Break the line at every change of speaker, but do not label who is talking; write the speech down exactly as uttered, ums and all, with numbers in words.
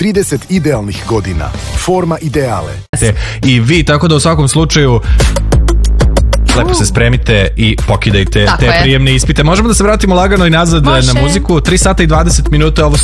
trideset idealnih godina. Forma ideale.
I vi, tako da u svakom slučaju lepo se spremite i pokidajte
Tako
te
je.
prijemne ispite. Možemo da se vratimo lagano i nazad
Može.
na muziku. tri sata i dvadeset minuta, ovo